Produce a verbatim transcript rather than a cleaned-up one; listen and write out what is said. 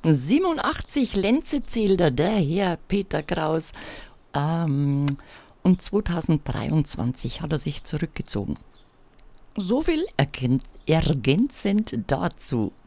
siebenundachtzig Lenze zählt er, der Herr Peter Kraus. Ähm, und zweitausenddreiundzwanzig hat er sich zurückgezogen. So viel ergän- ergänzend dazu.